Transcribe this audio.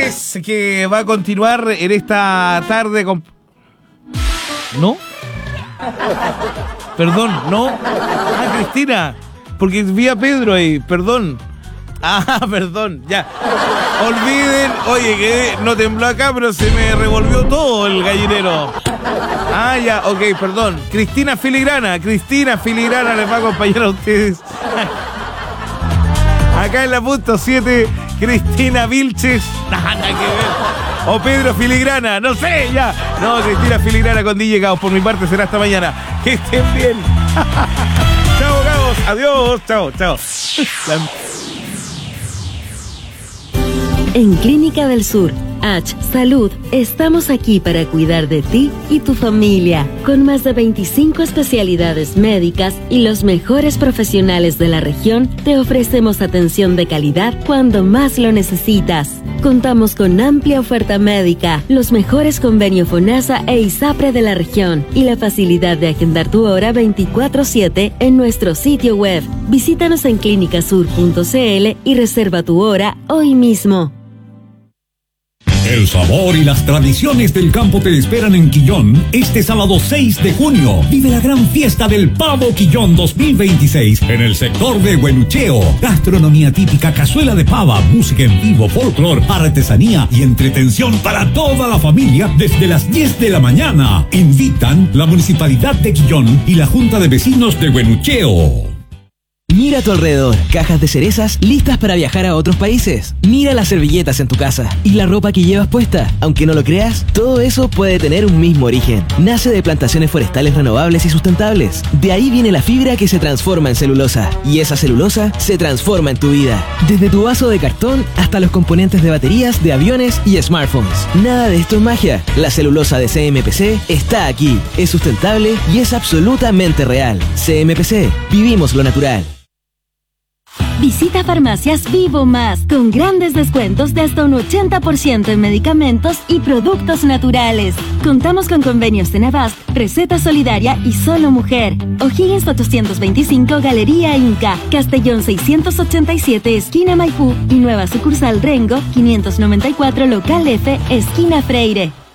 Deportes que va a continuar en esta tarde con... ¿No? Perdón, ¿no? Ah, Cristina, porque vi a Pedro ahí, perdón. Ah, perdón, ya. Olviden, oye, que no tembló acá, pero se me revolvió todo el gallinero. Ah, ya, ok, perdón. Cristina Filigrana les va a acompañar a ustedes. Acá en la punto 7, Cristina Vilches. Nada que ver. O Pedro Filigrana, no sé, ya. No, Cristina Filigrana con DJ Caos. Por mi parte será hasta mañana. Que estén bien. Chao, Caos. Adiós. Chao. En Clínica del Sur, H Salud, estamos aquí para cuidar de ti y tu familia, con más de 25 especialidades médicas y los mejores profesionales de la región. Te ofrecemos atención de calidad cuando más lo necesitas. Contamos con amplia oferta médica, los mejores convenios FONASA e ISAPRE de la región y la facilidad de agendar tu hora 24/7 en nuestro sitio web. Visítanos en clinicasur.cl y reserva tu hora hoy mismo. El sabor y las tradiciones del campo te esperan en Quillón este sábado 6 de junio. Vive la gran fiesta del Pavo Quillón 2026 en el sector de Huenucheo. Gastronomía típica, cazuela de pava, música en vivo, folclor, artesanía y entretención para toda la familia desde las 10 de la mañana. Invitan la Municipalidad de Quillón y la Junta de Vecinos de Huenucheo. Mira a tu alrededor, cajas de cerezas listas para viajar a otros países. Mira las servilletas en tu casa y la ropa que llevas puesta. Aunque no lo creas, todo eso puede tener un mismo origen. Nace de plantaciones forestales renovables y sustentables. De ahí viene la fibra que se transforma en celulosa. Y esa celulosa se transforma en tu vida. Desde tu vaso de cartón hasta los componentes de baterías, de aviones y smartphones. Nada de esto es magia. La celulosa de CMPC está aquí. Es sustentable y es absolutamente real. CMPC, vivimos lo natural. Visita Farmacias Vivo Más, con grandes descuentos de hasta un 80% en medicamentos y productos naturales. Contamos con convenios en Avast, Receta Solidaria y Solo Mujer. O'Higgins 825, Galería Inca. Castellón 687, esquina Maipú. Y nueva sucursal Rengo, 594, local F, esquina Freire.